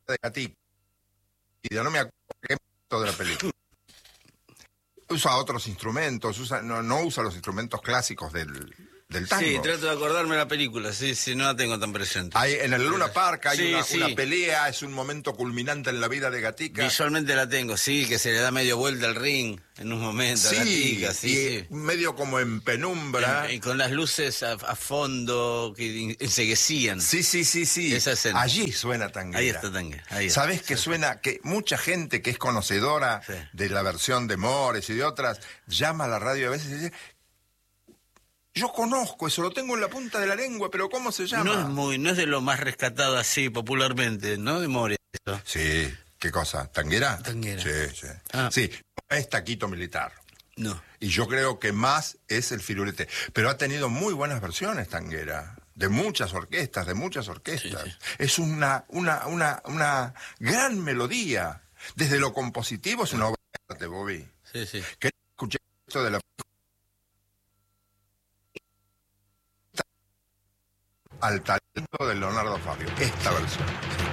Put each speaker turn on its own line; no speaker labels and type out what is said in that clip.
de Gatica. Y yo no me acuerdo qué de la película. Usa otros instrumentos, no usa los instrumentos clásicos del tango.
Sí, trato de acordarme de la película, sí, no la tengo tan presente.
En el Luna Park hay
Sí,
una pelea, es un momento culminante en la vida de Gatica.
Visualmente la tengo, sí, que se le da medio vuelta al ring en un momento a Gatica, sí.
Medio como en penumbra.
Y con las luces a fondo que enseguecían.
Sí.
Esa escena.
Allí suena Tanguera.
Ahí está Tanguera.
¿Sabés que suena? Que mucha gente que es conocedora de la versión de Mores y de otras, llama a la radio a veces y dice: yo conozco eso, lo tengo en la punta de la lengua, pero ¿cómo se llama?
No es de lo más rescatado así popularmente, ¿no? De Mores.
Sí, ¿qué cosa? ¿Tanguera?
Tanguera.
Sí. Sí, no es taquito militar.
No.
Y yo creo que más es el firulete. Pero ha tenido muy buenas versiones Tanguera, de muchas orquestas. Sí. Es una gran melodía. Desde lo compositivo es una obra de arte, Bobby.
Sí.
Que escuché esto de la... al talento de Leonardo Fabio, esta versión.